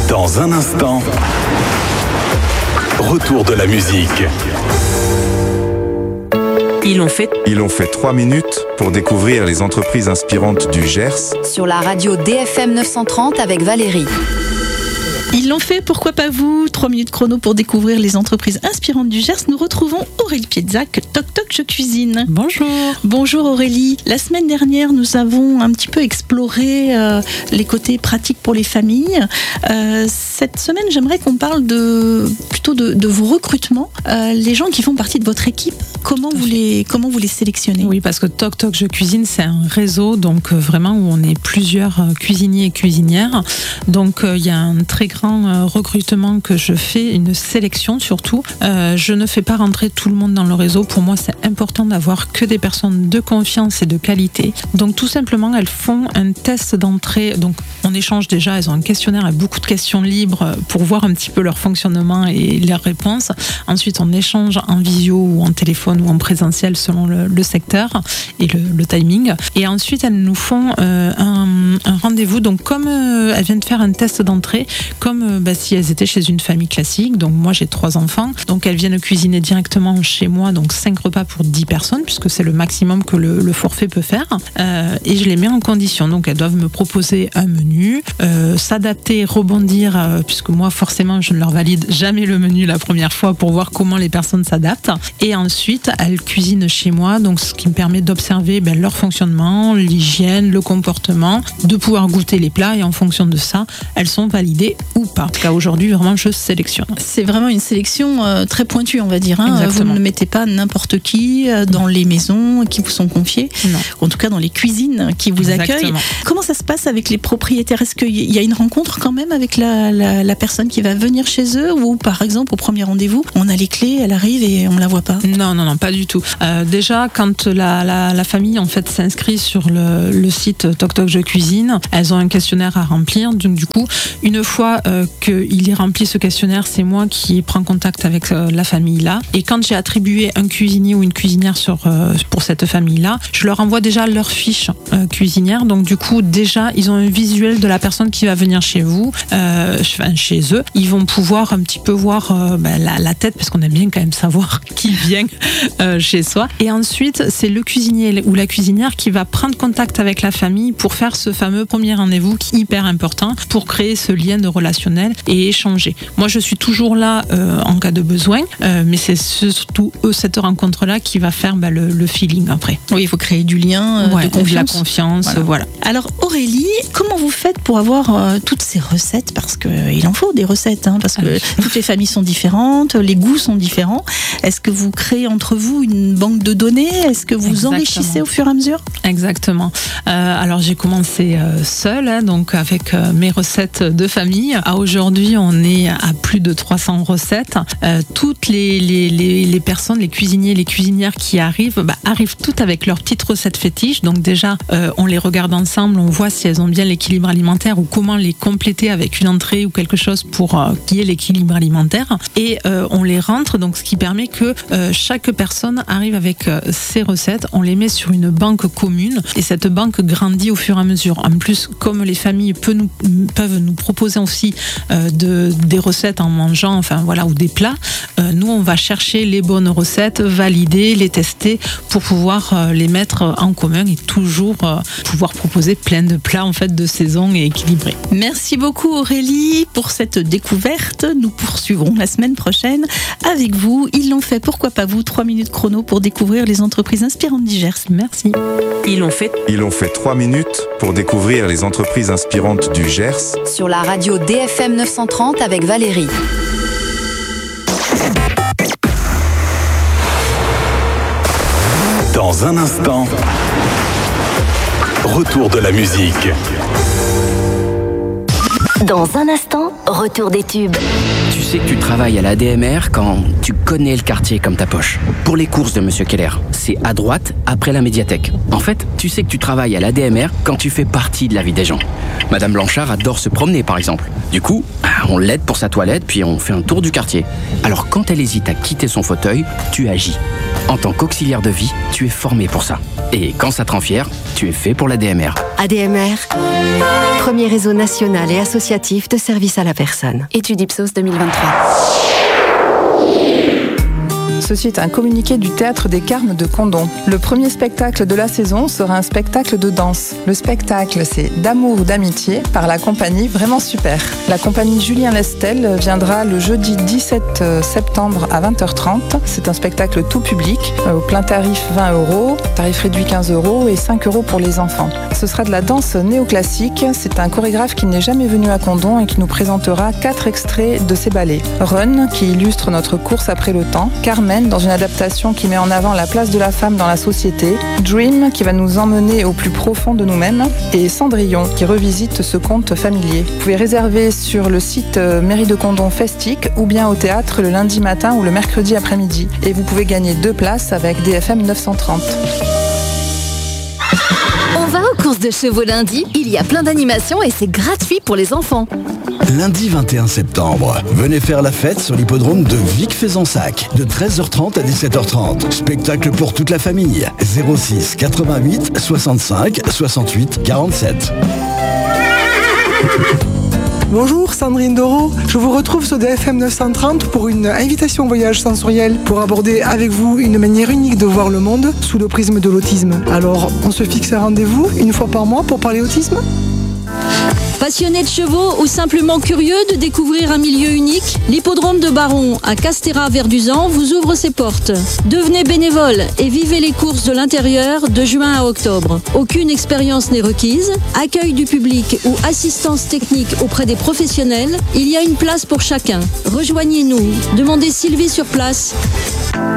Dans un instant, retour de la musique. Ils ont fait 3 minutes pour découvrir les entreprises inspirantes du Gers. Sur la radio DFM 930 avec Valérie. Ils l'ont fait, pourquoi pas vous? 3 minutes chrono pour découvrir les entreprises inspirantes du Gers. Nous retrouvons Aurélie Pietzac, Toc Toc Je Cuisine. Bonjour. Bonjour Aurélie. La semaine dernière, nous avons un petit peu exploré les côtés pratiques pour les familles. Cette semaine, j'aimerais qu'on parle plutôt de vos recrutements. Les gens qui font partie de votre équipe, comment vous les sélectionnez? Oui, parce que Toc Toc Je Cuisine, c'est un réseau, donc vraiment où on est plusieurs cuisiniers et cuisinières. Donc il y a un très grand recrutement que je fais, une sélection surtout. Je ne fais pas rentrer tout le monde dans le réseau. Pour moi, c'est important d'avoir que des personnes de confiance et de qualité. Donc tout simplement, elles font un test d'entrée. Donc on échange déjà, elles ont un questionnaire avec beaucoup de questions libres pour voir un petit peu leur fonctionnement et leurs réponses. Ensuite, on échange en visio ou en téléphone ou en présentiel selon le secteur et le timing. Et ensuite, elles nous font un rendez-vous. Donc comme elles viennent de faire un test d'entrée, comme si elles étaient chez une famille classique. Donc moi j'ai 3 enfants, donc elles viennent cuisiner directement chez moi, donc 5 repas pour 10 personnes puisque c'est le maximum que le forfait peut faire, et je les mets en condition. Donc elles doivent me proposer un menu, s'adapter, rebondir, puisque moi forcément je ne leur valide jamais le menu la première fois pour voir comment les personnes s'adaptent, et ensuite elles cuisinent chez moi, donc ce qui me permet d'observer leur fonctionnement, l'hygiène, le comportement, de pouvoir goûter les plats, et en fonction de ça elles sont validées ou pas. En tout cas aujourd'hui vraiment je sélectionne. C'est vraiment une sélection très pointue, on va dire. Vous ne mettez pas n'importe qui dans les maisons qui vous sont confiées, non. En tout cas dans les cuisines qui vous accueillent. Comment ça se passe avec les propriétaires? Est-ce qu'il y a une rencontre quand même avec la personne qui va venir chez eux, ou par exemple au premier rendez-vous on a les clés, elle arrive et on la voit pas? Non, pas du tout. Déjà quand la famille en fait s'inscrit sur le site Toc Toc Je Cuisine, elles ont un questionnaire à remplir, donc du coup une fois qu'il est rempli ce questionnaire, c'est moi qui prends contact avec la famille là, et quand j'ai attribué un cuisinier ou une cuisinière pour cette famille là, je leur envoie déjà leur fiche cuisinière, donc du coup déjà ils ont un visuel de la personne qui va venir chez vous, chez eux. Ils vont pouvoir un petit peu voir la tête, parce qu'on aime bien quand même savoir qui vient chez soi, et ensuite c'est le cuisinier ou la cuisinière qui va prendre contact avec la famille pour faire ce fameux premier rendez-vous qui est hyper important pour créer ce lien de relationnel et échanger. Moi je suis toujours là en cas de besoin, mais c'est surtout cette rencontre-là qui va faire le feeling après. Oui, il faut créer du lien, de confiance. De la confiance, voilà. Alors Aurélie, comment vous faites pour avoir toutes ces recettes? Parce qu'il en faut des recettes, parce que toutes les familles sont différentes, les goûts sont différents. Est-ce que vous créez entre vous une banque de données? Est-ce que vous enrichissez au fur et à mesure? Exactement. Alors j'ai commencé seule, donc avec mes recettes de famille. Aujourd'hui, on est à plus de 300 recettes. Toutes les personnes, les cuisiniers, les cuisinières qui arrivent toutes avec leurs petites recettes fétiches. Donc déjà, on les regarde ensemble, on voit si elles ont bien l'équilibre alimentaire ou comment les compléter avec une entrée ou quelque chose pour qu'il y ait l'équilibre alimentaire. Et on les rentre, donc ce qui permet que chaque personne arrive avec ses recettes. On les met sur une banque commune, et cette banque grandit au fur et à mesure. En plus, comme les familles peuvent nous proposer aussi des recettes en mangeant, ou des plats, nous on va chercher les bonnes recettes, valider, les tester pour pouvoir les mettre en commun et toujours pouvoir proposer plein de plats en fait de saison et équilibrés. Merci beaucoup Aurélie pour cette découverte. Nous poursuivrons la semaine prochaine avec vous. Ils l'ont fait, pourquoi pas vous? 3 minutes chrono pour découvrir les entreprises inspirantes du Gers. Merci. Ils ont fait 3 minutes pour découvrir les entreprises inspirantes du Gers. Sur la radio DFM 930 avec Valérie. Dans un instant, retour de la musique. Dans un instant, retour des tubes. Tu sais que tu travailles à l'ADMR quand tu connais le quartier comme ta poche. Pour les courses de Monsieur Keller, c'est à droite, après la médiathèque. En fait, tu sais que tu travailles à l'ADMR quand tu fais partie de la vie des gens. Madame Blanchard adore se promener, par exemple. Du coup, on l'aide pour sa toilette, puis on fait un tour du quartier. Alors quand elle hésite à quitter son fauteuil, tu agis. En tant qu'auxiliaire de vie, tu es formé pour ça. Et quand ça te rend fier, tu es fait pour l'ADMR. ADMR, premier réseau national et associatif de services à la personne. Étude Ipsos 2023. Ceci est un communiqué du Théâtre des Carmes de Condom. Le premier spectacle de la saison sera un spectacle de danse. Le spectacle, c'est D'amour ou d'amitié par la compagnie Vraiment Super. La compagnie Julien Lestel viendra le jeudi 17 septembre à 20h30. C'est un spectacle tout public, au plein tarif 20 €, tarif réduit 15 € et 5 € pour les enfants. Ce sera de la danse néoclassique. C'est un chorégraphe qui n'est jamais venu à Condom et qui nous présentera 4 extraits de ses ballets. Run, qui illustre notre course après le temps. Carmen, dans une adaptation qui met en avant la place de la femme dans la société. Dream, qui va nous emmener au plus profond de nous-mêmes. Et Cendrillon, qui revisite ce conte familier. Vous pouvez réserver sur le site Mairie de Condom Festique ou bien au théâtre le lundi matin ou le mercredi après-midi. Et vous pouvez gagner 2 places avec DFM 930. On va aux courses de chevaux lundi. Il y a plein d'animations et c'est gratuit pour les enfants. Lundi 21 septembre, venez faire la fête sur l'hippodrome de Vic-Fezensac de 13h30 à 17h30. Spectacle pour toute la famille. 06 88 65 68 47. Bonjour, Sandrine Doro. Je vous retrouve sur DFM 930 pour une invitation au voyage sensoriel pour aborder avec vous une manière unique de voir le monde sous le prisme de l'autisme. Alors, on se fixe un rendez-vous une fois par mois pour parler autisme ? Passionné de chevaux ou simplement curieux de découvrir un milieu unique, l'hippodrome de Baron à Castéra-Verduzan vous ouvre ses portes. Devenez bénévole et vivez les courses de l'intérieur de juin à octobre. Aucune expérience n'est requise, accueil du public ou assistance technique auprès des professionnels, il y a une place pour chacun. Rejoignez-nous, demandez Sylvie sur place.